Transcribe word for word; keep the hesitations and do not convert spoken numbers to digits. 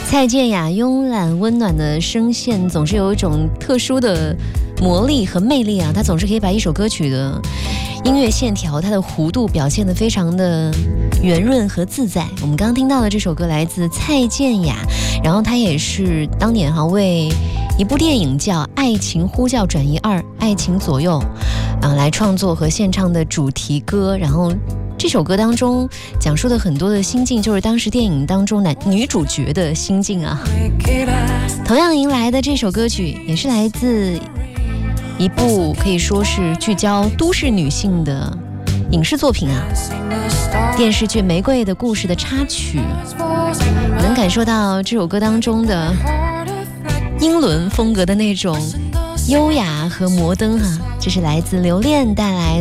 蔡健雅慵懒温暖的声线总是有一种特殊的魔力和魅力啊，她总是可以把一首歌曲的音乐线条，它的弧度表现得非常的圆润和自在。我们刚刚听到的这首歌来自蔡健雅，然后她也是当年哈为一部电影叫《爱情呼叫转移二：爱情左右》啊来创作和献唱的主题歌，然后这首歌当中讲述的很多的心境，就是当时电影当中男女主角的心境啊。同样迎来的这首歌曲也是来自一部可以说是聚焦都市女性的影视作品啊，电视剧《玫瑰的故事》的插曲，能感受到这首歌当中的英伦风格的那种优雅和摩登啊，这是来自刘恋带来的